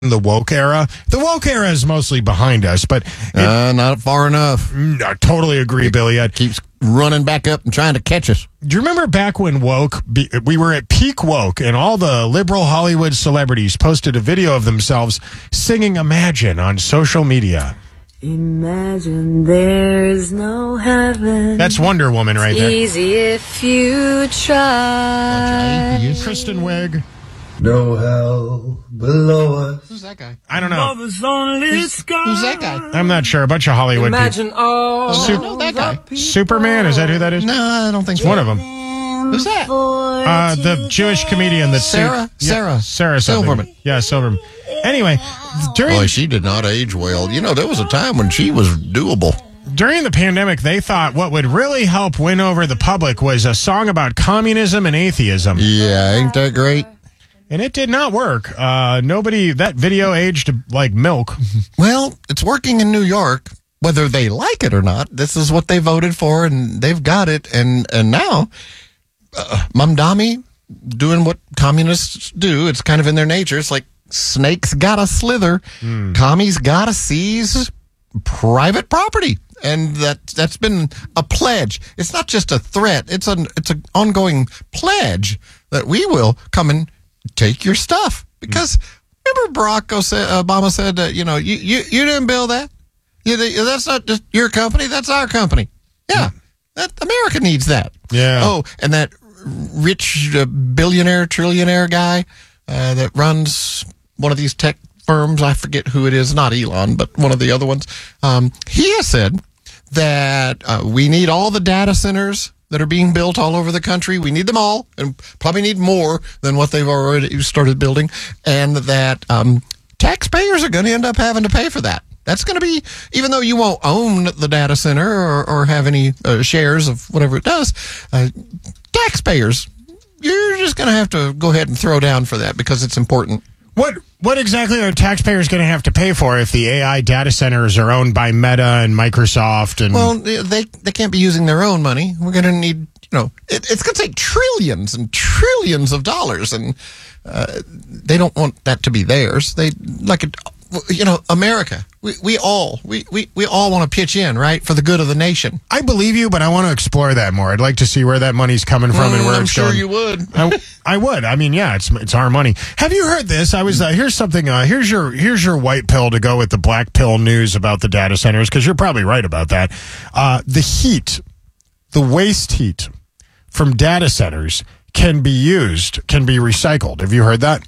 the woke era. The woke era is mostly behind us, but not far enough. I totally agree, Billy. It keeps running back up and trying to catch us. Do you remember back when we were at peak woke and all the liberal Hollywood celebrities posted a video of themselves singing Imagine on social media? Imagine there's no heaven. That's Wonder Woman right there. Easy if you try. Kristen Wiig. No hell below us. Who's that guy? I don't know. Who's that guy? I'm not sure. A bunch of Hollywood Imagine people. all No, that guy. Superman? Is that who that is? No, I don't think It's so. one of them. Who's that? The Jewish comedian that's Sarah Sarah something. Silverman. Yeah, Silverman. Anyway, Boy, she did not age well. You know, there was a time when she was doable. during the pandemic, they thought what would really help win over the public was a song about communism and atheism. Yeah, ain't that great? And it did not work. That video aged like milk. Well, it's working in New York, whether they like it or not. This is what they voted for, and they've got it. And now, Mamdani doing what communists do. It's kind of in their nature. It's like snakes gotta slither, commies gotta seize private property, and that's been a pledge. It's not just a threat. It's an ongoing pledge that we will come and take your stuff. Because remember Barack Obama said that, you didn't build that. That's not just your company. That's our company. Yeah. That America needs that. Yeah. Oh, and that rich billionaire, trillionaire guy that runs one of these tech firms, I forget who it is, not Elon, but one of the other ones. He has said that we need all the data centers that are being built all over the country. We need them all, and probably need more than what they've already started building, and that taxpayers are going to end up having to pay for that. That's going to be, even though you won't own the data center or have any shares of whatever it does, taxpayers, you're just going to have to go ahead and throw down for that because it's important. What exactly are taxpayers going to have to pay for if the AI data centers are owned by Meta and Microsoft? And Well, they can't be using their own money. We're going to need, it's going to take trillions and trillions of dollars, and they don't want that to be theirs. They like it. America, we all want to pitch in, right, for the good of the nation. I believe you, but I want to explore that more. I'd like to see where that money's coming from and where I'm it's sure going. you would. I would. I mean, yeah, it's our money. Have you heard this? I was here's something. Here's your white pill to go with the black pill news about the data centers, because you're probably right about that. The waste heat from data centers can be recycled. Have you heard that?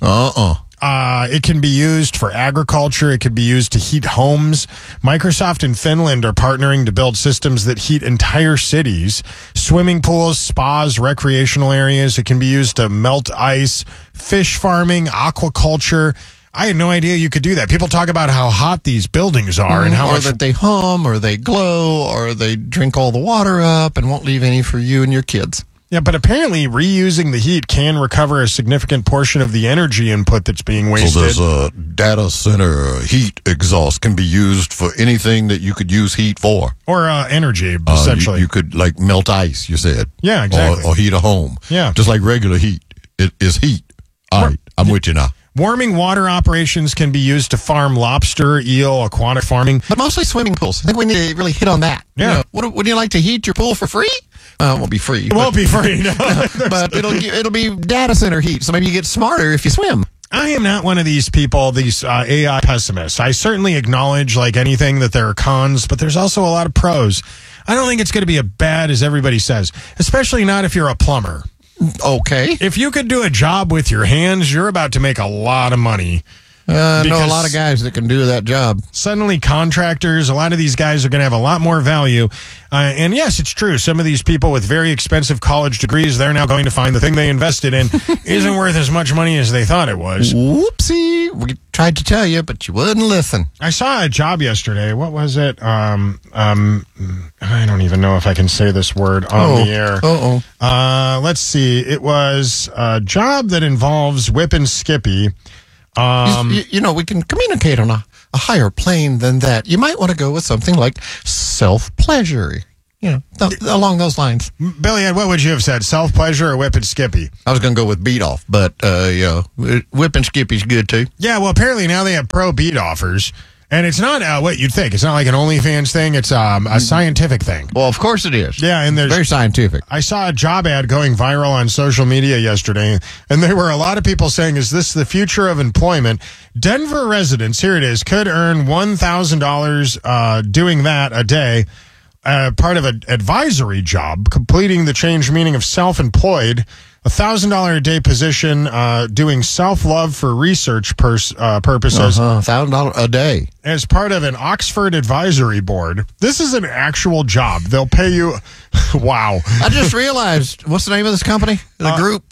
It can be used for agriculture. It could be used to heat homes. Microsoft and Finland are partnering to build systems that heat entire cities, swimming pools, spas, recreational areas. It can be used to melt ice, fish farming, aquaculture. I had no idea you could do that. People talk about how hot these buildings are and how much that they hum or they glow or they drink all the water up and won't leave any for you and your kids. Yeah, but apparently reusing the heat can recover a significant portion of the energy input that's being wasted. So this data center heat exhaust can be used for anything that you could use heat for. Or energy, essentially. You could, like, melt ice, you said. Yeah, exactly. Or heat a home. Yeah. Just like regular heat. It is heat. All right, I'm with you now. Warming water operations can be used to farm lobster, eel, aquatic farming. But mostly swimming pools. I think we need to really hit on that. Yeah. Would you like to heat your pool for free? It won't be free. It won't be free, no. But it'll be data center heat, so maybe you get smarter if you swim. I am not one of these people, these AI pessimists. I certainly acknowledge, like anything, that there are cons, but there's also a lot of pros. I don't think it's going to be as bad as everybody says, especially not if you're a plumber. Okay. If you could do a job with your hands, you're about to make a lot of money. I know a lot of guys that can do that job. Suddenly contractors, a lot of these guys are going to have a lot more value. And yes, it's true. Some of these people with very expensive college degrees, they're now going to find the thing they invested in isn't worth as much money as they thought it was. Whoopsie. We tried to tell you, but you wouldn't listen. I saw a job yesterday. What was it? I don't even know if I can say this word on the air. Let's see. It was a job that involves Whip and Skippy. We can communicate on a higher plane than that. You might want to go with something like self-pleasure. along those lines. Billy, what would you have said? Self-pleasure or Whip and Skippy? I was going to go with beat off, but Whip and Skippy's good too. Yeah, well, apparently now they have pro beat offers. And it's not what you'd think. It's not like an OnlyFans thing. It's a scientific thing. Well, of course it is. Yeah, and there's very scientific. I saw a job ad going viral on social media yesterday, and there were a lot of people saying, "Is this the future of employment?" Denver residents, here it is, could earn $1,000 doing that a day, part of an advisory job, completing the changed meaning of self-employed. $1,000 a day position doing self-love for research purposes. $1,000 a day. As part of an Oxford advisory board. This is an actual job. They'll pay you. Wow. I just realized, what's the name of this company? The group?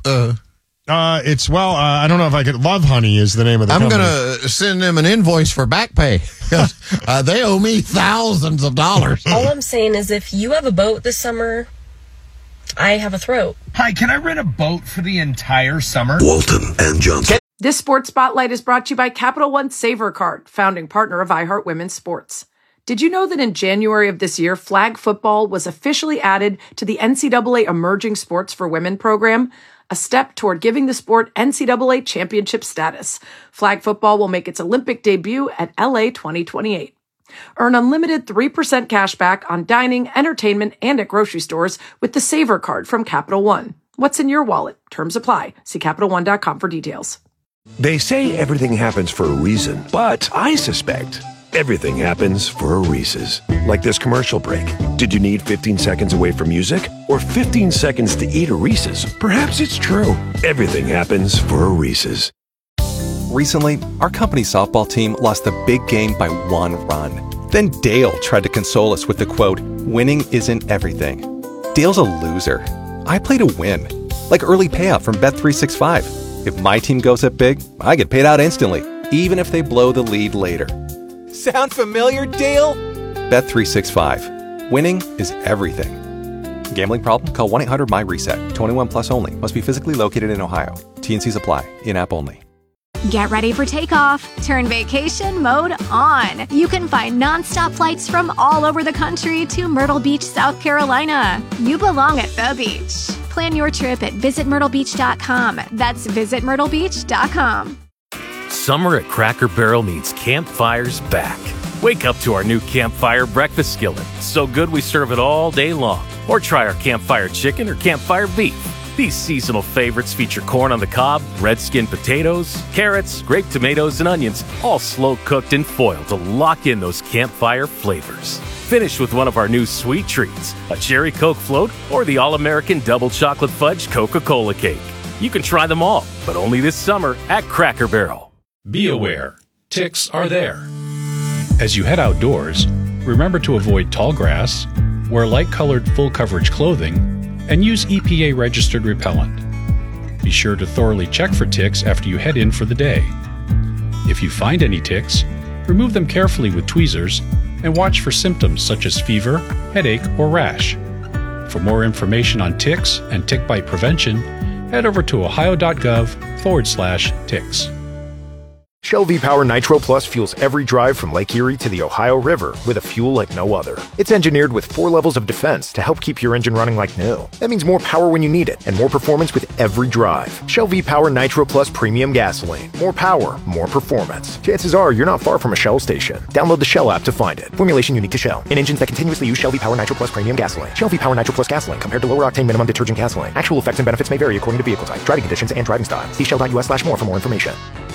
I don't know if I could. Love Honey is the name of the company. I'm going to send them an invoice for back pay. They owe me thousands of dollars. All I'm saying is if you have a boat this summer, I have a throat. Hi, can I rent a boat for the entire summer? Walton and Johnson. This Sports Spotlight is brought to you by Capital One Savor Card, founding partner of iHeart Women's Sports. Did you know that in January of this year, flag football was officially added to the NCAA Emerging Sports for Women program, a step toward giving the sport NCAA championship status? Flag football will make its Olympic debut at LA 2028. Earn unlimited 3% cash back on dining, entertainment, and at grocery stores with the Savor Card from Capital One. What's in your wallet? Terms apply. See CapitalOne.com for details. They say everything happens for a reason, but I suspect everything happens for a Reese's. Like this commercial break. Did you need 15 seconds away from music? Or 15 seconds to eat a Reese's? Perhaps it's true. Everything happens for a Reese's. Recently, our company softball team lost the big game by 1 run. Then Dale tried to console us with the quote, "Winning isn't everything." Dale's a loser. I play to win. Like early payout from Bet365. If my team goes up big, I get paid out instantly, even if they blow the lead later. Sound familiar, Dale? Bet365. Winning is everything. Gambling problem? Call 1-800-MY-RESET. 21 plus only. Must be physically located in Ohio. T&Cs apply. In-app only. Get ready for takeoff. Turn vacation mode on. You can find nonstop flights from all over the country to Myrtle Beach, South Carolina. You belong at the beach. Plan your trip at visitmyrtlebeach.com. That's visitmyrtlebeach.com. Summer at Cracker Barrel means campfires back. Wake up to our new Campfire breakfast skillet. So good we serve it all day long. Or try our Campfire chicken or Campfire beef. These seasonal favorites feature corn on the cob, red skin potatoes, carrots, grape tomatoes, and onions, all slow cooked in foil to lock in those campfire flavors. Finish with one of our new sweet treats, a cherry Coke float or the all-American double chocolate fudge Coca-Cola cake. You can try them all, but only this summer at Cracker Barrel. Be aware, ticks are there. As you head outdoors, remember to avoid tall grass, wear light-colored full-coverage clothing, and use EPA-registered repellent. Be sure to thoroughly check for ticks after you head in for the day. If you find any ticks, remove them carefully with tweezers and watch for symptoms such as fever, headache, or rash. For more information on ticks and tick bite prevention, head over to ohio.gov/ticks. Shell V-Power Nitro Plus fuels every drive from Lake Erie to the Ohio River with a fuel like no other. It's engineered with 4 levels of defense to help keep your engine running like new. That means more power when you need it and more performance with every drive. Shell V-Power Nitro Plus Premium Gasoline. More power, more performance. Chances are you're not far from a Shell station. Download the Shell app to find it. Formulation unique to Shell. In engines that continuously use Shell V-Power Nitro Plus Premium Gasoline. Shell V-Power Nitro Plus Gasoline compared to lower octane minimum detergent gasoline. Actual effects and benefits may vary according to vehicle type, driving conditions, and driving style. See shell.us/more for more information.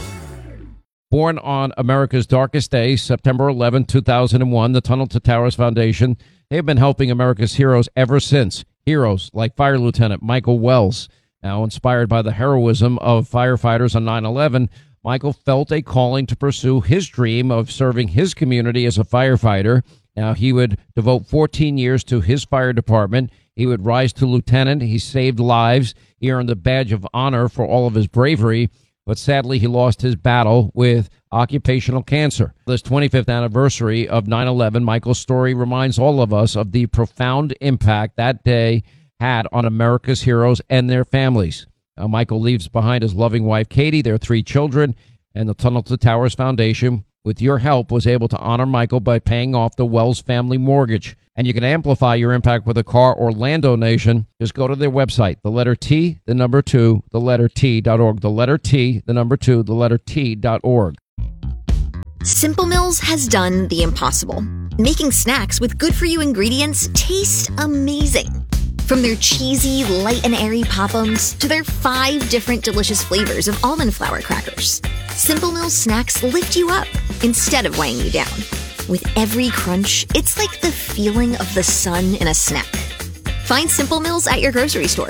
Born on America's darkest day, September 11, 2001, the Tunnel to Towers Foundation, they have been helping America's heroes ever since. Heroes like Fire Lieutenant Michael Wells. Now inspired by the heroism of firefighters on 9/11, Michael felt a calling to pursue his dream of serving his community as a firefighter. Now he would devote 14 years to his fire department. He would rise to lieutenant. He saved lives. He earned the badge of honor for all of his bravery. But sadly, he lost his battle with occupational cancer. This 25th anniversary of 9/11, Michael's story reminds all of us of the profound impact that day had on America's heroes and their families. Now, Michael leaves behind his loving wife, Katie, their 3 children, and the Tunnel to Towers Foundation, with your help, was able to honor Michael by paying off the Wells family mortgage. And you can amplify your impact with a car Orlando Nation. Just go to their website, the letter T, the number 2, the letter T.org. The letter T, the number 2, the letter T.org. Simple Mills has done the impossible, making snacks with good-for-you ingredients taste amazing. From their cheesy, light and airy Pop-Ums to their 5 different delicious flavors of almond flour crackers, Simple Mills snacks lift you up instead of weighing you down. With every crunch, it's like the feeling of the sun in a snack. Find Simple Mills at your grocery store.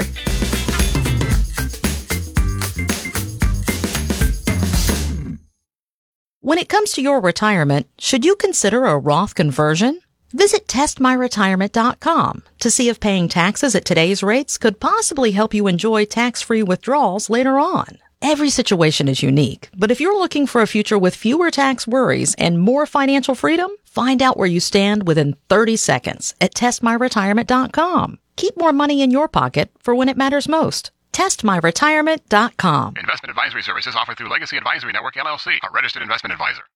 When it comes to your retirement, should you consider a Roth conversion? Visit testmyretirement.com to see if paying taxes at today's rates could possibly help you enjoy tax-free withdrawals later on. Every situation is unique, but if you're looking for a future with fewer tax worries and more financial freedom, find out where you stand within 30 seconds at testmyretirement.com. Keep more money in your pocket for when it matters most. testmyretirement.com. Investment advisory services offered through Legacy Advisory Network, LLC, a registered investment advisor.